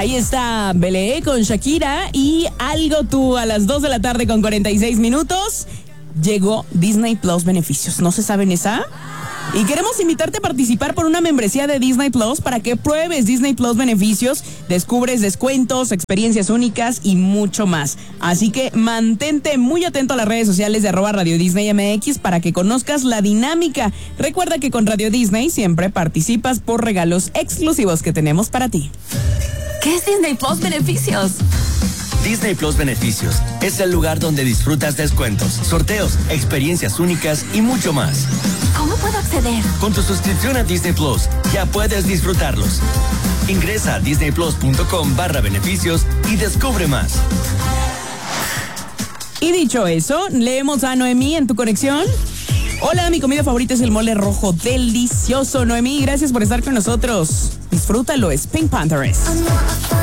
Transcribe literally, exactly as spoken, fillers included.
Ahí está Belé con Shakira y Algo Tú a las dos de la tarde con cuarenta y seis minutos. Llegó Disney Plus Beneficios. ¿No se saben esa? Y queremos invitarte a participar por una membresía de Disney Plus para que pruebes Disney Plus Beneficios, descubres descuentos, experiencias únicas y mucho más. Así que mantente muy atento a las redes sociales de arroba Radio Disney M X para que conozcas la dinámica. Recuerda que con Radio Disney siempre participas por regalos exclusivos que tenemos para ti. ¿Qué es Disney Plus Beneficios? Disney Plus Beneficios es el lugar donde disfrutas descuentos, sorteos, experiencias únicas y mucho más. ¿Cómo puedo acceder? Con tu suscripción a Disney Plus ya puedes disfrutarlos. Ingresa a disneyplus.com barra beneficios y descubre más. Y dicho eso, leemos a Noemí en tu conexión. Hola, mi comida favorita es el mole rojo delicioso. Noemí, gracias por estar con nosotros. Disfrútalo, es Pink Panthers.